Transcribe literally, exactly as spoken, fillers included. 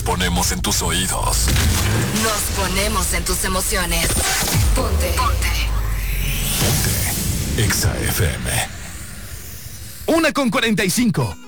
ponemos en tus oídos. Nos ponemos en tus emociones. Ponte. Ponte. Ponte. Exa F M. Una con cuarenta y cinco.